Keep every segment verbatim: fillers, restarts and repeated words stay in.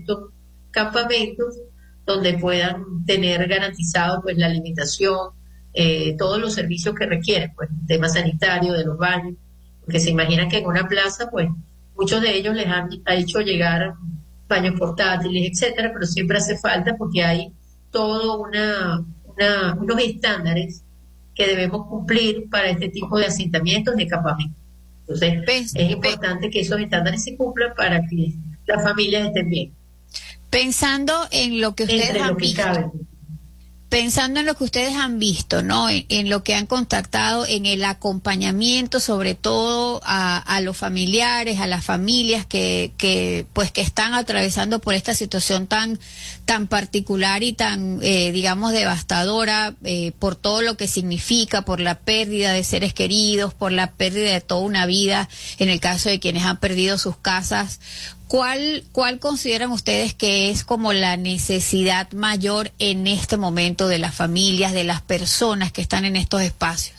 estos campamentos donde puedan tener garantizado pues la alimentación, eh, todos los servicios que requieren, pues el tema sanitario, de los baños, porque se imaginan que en una plaza pues muchos de ellos les han ha hecho llegar baños portátiles, etcétera, pero siempre hace falta porque hay todo una, una unos estándares que debemos cumplir para este tipo de asentamientos, de campamentos. Entonces, Pens- es importante que esos estándares se cumplan para que las familias estén bien. Pensando en lo que ustedes Entre han lo que visto, cabe. pensando en lo que ustedes han visto, ¿no? En, en lo que han contactado, en el acompañamiento, sobre todo a, a los familiares, a las familias que, que, pues, que están atravesando por esta situación tan, tan particular y tan, eh, digamos, devastadora, eh, por todo lo que significa, por la pérdida de seres queridos, por la pérdida de toda una vida, en el caso de quienes han perdido sus casas. ¿Cuál, cuál consideran ustedes que es como la necesidad mayor en este momento de las familias, de las personas que están en estos espacios?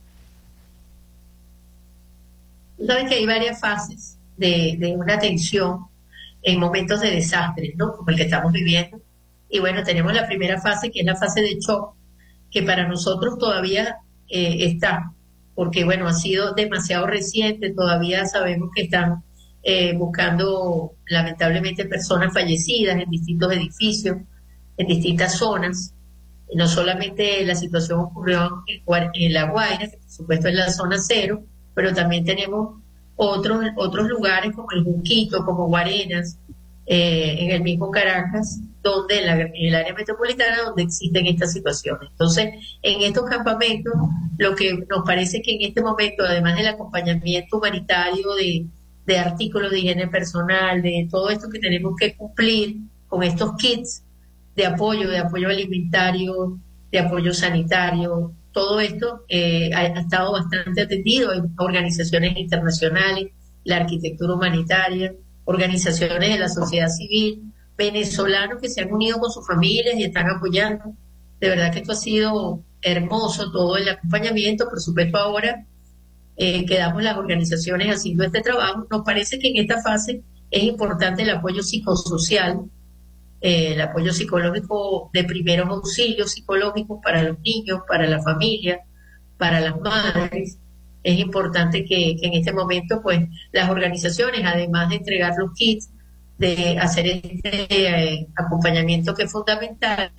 Tú sabes que hay varias fases de, de una atención en momentos de desastres, ¿no? Como el que estamos viviendo. Y bueno, tenemos la primera fase, que es la fase de shock, que para nosotros todavía eh, está, porque bueno, ha sido demasiado reciente, todavía sabemos que están Eh, buscando lamentablemente personas fallecidas en distintos edificios, en distintas zonas. Y no solamente la situación ocurrió en, Guar- en La Guaira, que por supuesto es la zona cero, pero también tenemos otros, otros lugares como el Junquito, como Guarenas, eh, en el mismo Caracas, donde en, la- en el área metropolitana donde existen estas situaciones. Entonces, en estos campamentos, lo que nos parece que en este momento, además del acompañamiento humanitario de de artículos de higiene personal, de todo esto que tenemos que cumplir con estos kits de apoyo, de apoyo alimentario, de apoyo sanitario, todo esto eh, ha, ha estado bastante atendido en organizaciones internacionales, la arquitectura humanitaria, organizaciones de la sociedad civil, venezolanos que se han unido con sus familias y están apoyando. De verdad que esto ha sido hermoso, todo el acompañamiento, por supuesto ahora eh, quedamos las organizaciones haciendo este trabajo. Nos parece que en esta fase es importante el apoyo psicosocial, eh, el apoyo psicológico de primeros auxilios psicológicos para los niños, para la familia, para las madres. Es importante que, que en este momento, pues, las organizaciones, además de entregar los kits, de hacer este eh, acompañamiento que es fundamental,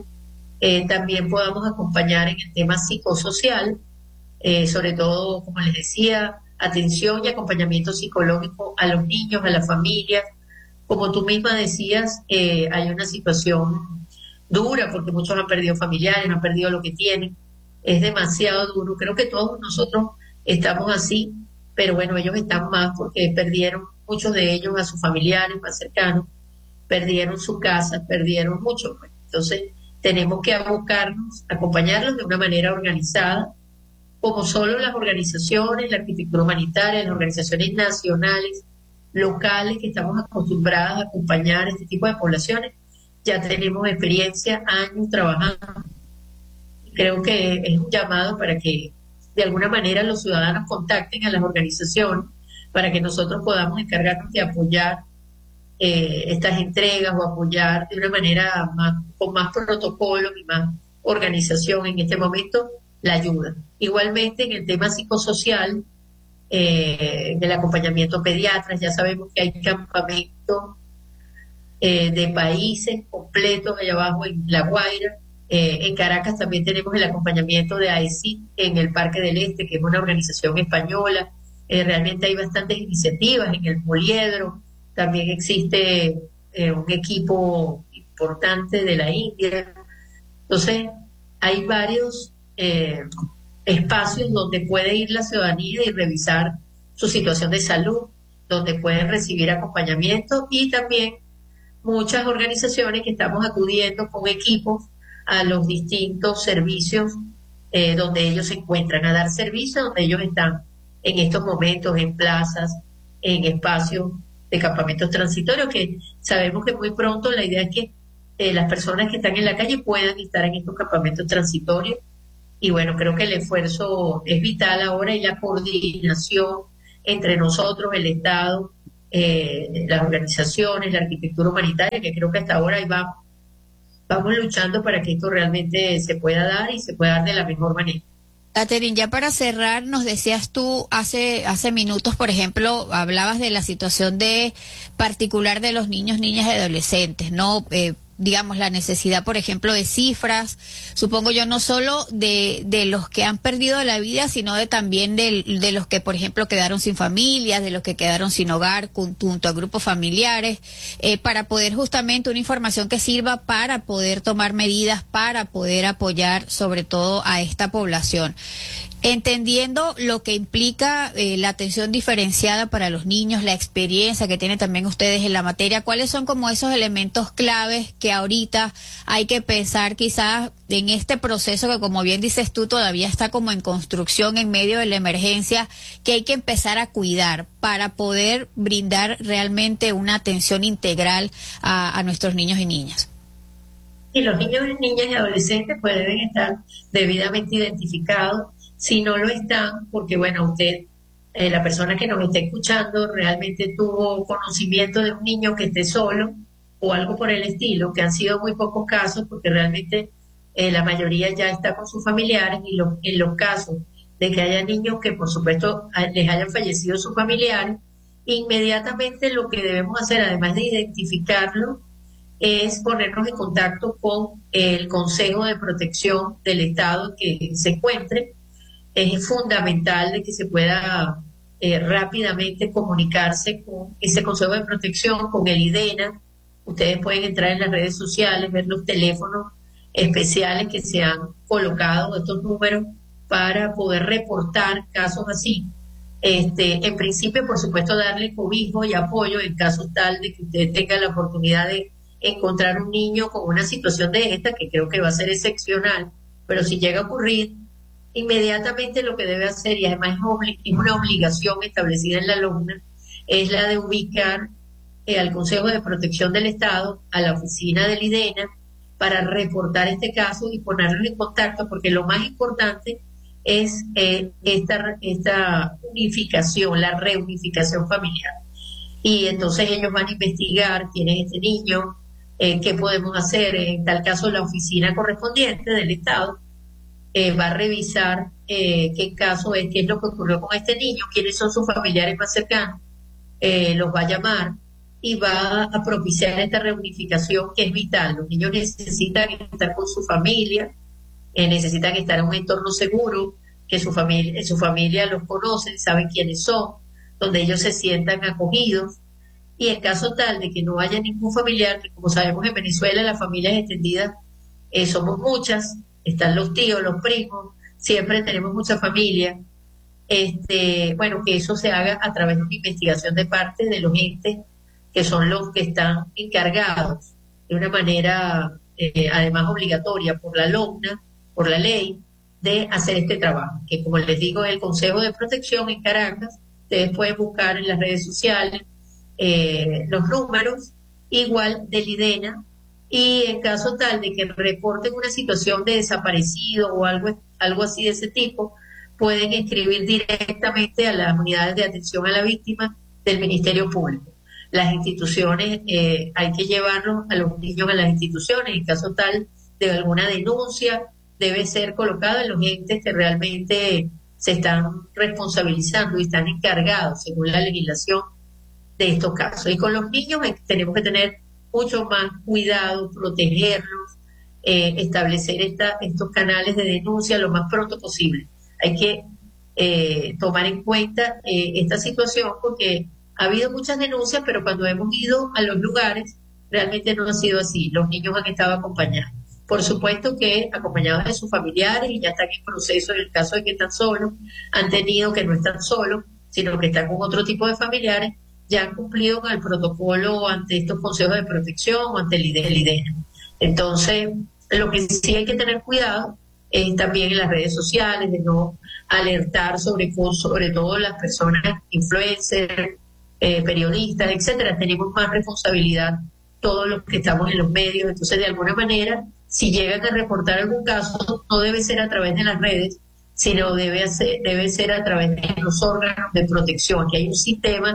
eh, también podamos acompañar en el tema psicosocial, eh, sobre todo, como les decía, atención y acompañamiento psicológico a los niños, a las familias. Como tú misma decías, eh, hay una situación dura porque muchos han perdido familiares, han perdido lo que tienen. Es demasiado duro. Creo que todos nosotros estamos así, pero bueno, ellos están más porque perdieron, muchos de ellos, a sus familiares más cercanos, perdieron su casa, perdieron mucho. Pues. Entonces, tenemos que abocarnos, acompañarlos de una manera organizada, como solo las organizaciones, la arquitectura humanitaria, las organizaciones nacionales, locales, que estamos acostumbradas a acompañar a este tipo de poblaciones. Ya tenemos experiencia, años trabajando. Creo que es un llamado para que de alguna manera los ciudadanos contacten a las organizaciones para que nosotros podamos encargarnos de apoyar eh, estas entregas o apoyar de una manera más, con más protocolo y más organización en este momento la ayuda. Igualmente en el tema psicosocial, eh, del acompañamiento a pediatras, ya sabemos que hay campamentos eh, de países completos allá abajo en La Guaira. Eh, en Caracas también tenemos el acompañamiento de A E C I en el Parque del Este, que es una organización española. Eh, realmente hay bastantes iniciativas en el Poliedro. También existe eh, un equipo importante de la India. Entonces, hay varios eh, espacios donde puede ir la ciudadanía y revisar su situación de salud, donde pueden recibir acompañamiento, y también muchas organizaciones que estamos acudiendo con equipos a los distintos servicios eh, donde ellos se encuentran, a dar servicio donde ellos están en estos momentos, en plazas, en espacios de campamentos transitorios, que sabemos que muy pronto la idea es que eh, las personas que están en la calle puedan estar en estos campamentos transitorios. Y bueno, creo que el esfuerzo es vital ahora, y la coordinación entre nosotros, el Estado, eh, las organizaciones, la arquitectura humanitaria, que creo que hasta ahora ahí vamos, vamos luchando para que esto realmente se pueda dar y se pueda dar de la mejor manera. Catherine, ya para cerrar, nos decías tú hace hace minutos, por ejemplo, hablabas de la situación de particular de los niños, niñas y adolescentes, ¿no? Eh, digamos, la necesidad, por ejemplo, de cifras, supongo yo, no solo de, de los que han perdido la vida, sino de también de, de los que, por ejemplo, quedaron sin familias, de los que quedaron sin hogar, junto a grupos familiares, eh, para poder justamente una información que sirva para poder tomar medidas, para poder apoyar sobre todo a esta población. Entendiendo lo que implica eh, la atención diferenciada para los niños, la experiencia que tienen también ustedes en la materia, ¿cuáles son como esos elementos claves que ahorita hay que pensar quizás en este proceso que, como bien dices tú, todavía está como en construcción en medio de la emergencia, que hay que empezar a cuidar para poder brindar realmente una atención integral a, a nuestros niños y niñas? Y los niños, niñas y adolescentes pues deben estar debidamente identificados. Si no lo están, porque bueno, usted, eh, la persona que nos está escuchando realmente tuvo conocimiento de un niño que esté solo o algo por el estilo, que han sido muy pocos casos, porque realmente eh, la mayoría ya está con sus familiares, y lo, en los casos de que haya niños que por supuesto les hayan fallecido sus familiares, inmediatamente lo que debemos hacer, además de identificarlo, es ponernos en contacto con el Consejo de Protección del Estado que se encuentre. Es fundamental de que se pueda eh, rápidamente comunicarse con ese Consejo de Protección, con el IDENA. Ustedes pueden entrar en las redes sociales, ver los teléfonos especiales que se han colocado, estos números, para poder reportar casos así. Este, en principio, por supuesto, darle cobijo y apoyo en caso tal de que usted tenga la oportunidad de encontrar un niño con una situación de esta, que creo que va a ser excepcional, pero si llega a ocurrir, inmediatamente lo que debe hacer, y además es una obligación establecida en la LOCNA, es la de ubicar eh, al Consejo de Protección del Estado, a la oficina del IDENA, para reportar este caso y ponerlos en contacto, porque lo más importante es eh, esta, esta unificación, la reunificación familiar. Y entonces ellos van a investigar quién es este niño, eh, qué podemos hacer. En tal caso, la oficina correspondiente del Estado Eh, va a revisar eh, qué caso es, qué es lo que ocurrió con este niño, quiénes son sus familiares más cercanos, eh, los va a llamar y va a propiciar esta reunificación, que es vital. Los niños necesitan estar con su familia, eh, necesitan estar en un entorno seguro, que su familia, su familia los conoce, saben quiénes son, donde ellos se sientan acogidos. Y en caso tal de que no haya ningún familiar, que como sabemos en Venezuela las familias extendidas eh, somos muchas, están los tíos, los primos, siempre tenemos mucha familia, este, bueno, que eso se haga a través de una investigación de parte de los entes que son los que están encargados de una manera, eh, además obligatoria por la LOCNA, por la ley, de hacer este trabajo, que como les digo, es el Consejo de Protección en Caracas. Ustedes pueden buscar en las redes sociales eh, los números, igual del IDENA, y en caso tal de que reporten una situación de desaparecido o algo, algo así de ese tipo, pueden escribir directamente a las unidades de atención a la víctima del Ministerio Público. Las instituciones, eh, hay que llevarlos a los niños a las instituciones. En caso tal de alguna denuncia, debe ser colocada en los entes que realmente se están responsabilizando y están encargados, según la legislación, de estos casos. Y con los niños tenemos que tener mucho más cuidado, protegerlos, eh, establecer esta, estos canales de denuncia lo más pronto posible. Hay que eh, tomar en cuenta eh, esta situación, porque ha habido muchas denuncias, pero cuando hemos ido a los lugares, realmente no ha sido así. Los niños han estado acompañados. Por supuesto que acompañados de sus familiares, y ya están en proceso en el caso de que están solos, han tenido que no están solos, sino que están con otro tipo de familiares, ya han cumplido con el protocolo ante estos consejos de protección o ante el IDENA. Entonces, lo que sí hay que tener cuidado es también en las redes sociales, de no alertar sobre, sobre todo las personas influencers, eh, periodistas, etcétera. Tenemos más responsabilidad todos los que estamos en los medios. Entonces, de alguna manera, si llegan a reportar algún caso, no debe ser a través de las redes, sino debe ser, debe ser a través de los órganos de protección, que hay un sistema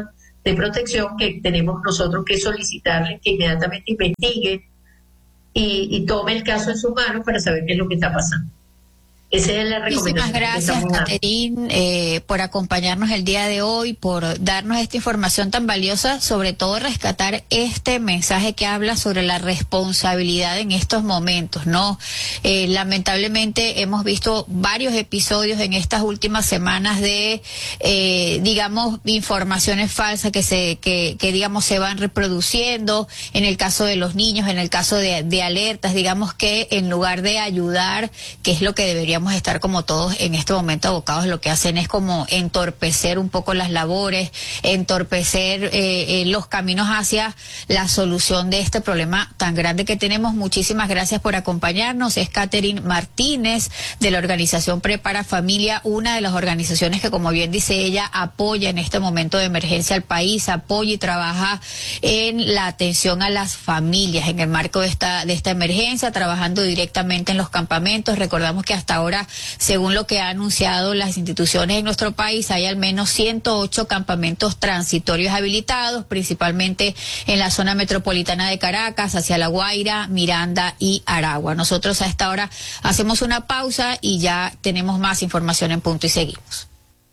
de protección que tenemos nosotros que solicitarle que inmediatamente investigue y, y tome el caso en sus manos para saber qué es lo que está pasando. Esa es la recomendación. Muchísimas gracias, Catherine, eh, por acompañarnos el día de hoy, por darnos esta información tan valiosa, sobre todo rescatar este mensaje que habla sobre la responsabilidad en estos momentos, ¿no? Eh, lamentablemente hemos visto varios episodios en estas últimas semanas de, eh, digamos, informaciones falsas que se, que, que digamos se van reproduciendo. En el caso de los niños, en el caso de, de alertas, digamos que en lugar de ayudar, que es lo que deberíamos estar como todos en este momento abocados, lo que hacen es como entorpecer un poco las labores, entorpecer eh, eh, los caminos hacia la solución de este problema tan grande que tenemos. Muchísimas gracias por acompañarnos. Es Catherine Martínez de la organización Prepara Familia, una de las organizaciones que, como bien dice ella, apoya en este momento de emergencia al país, apoya y trabaja en la atención a las familias en el marco de esta, de esta emergencia, trabajando directamente en los campamentos. Recordamos que hasta ahora Ahora, según lo que han anunciado las instituciones en nuestro país, hay al menos ciento ocho campamentos transitorios habilitados, principalmente en la zona metropolitana de Caracas, hacia La Guaira, Miranda y Aragua. Nosotros a esta hora hacemos una pausa y ya tenemos más información en Punto y seguimos.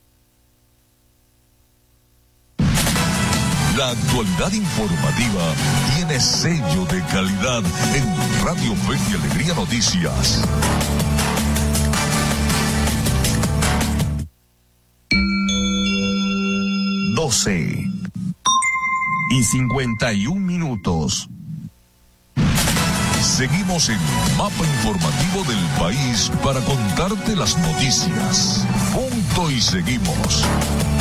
La actualidad informativa tiene sello de calidad en Radio Fe y Alegría Noticias. doce y cincuenta y un minutos. Seguimos en Mapa Informativo del País para contarte las noticias. Punto y seguimos.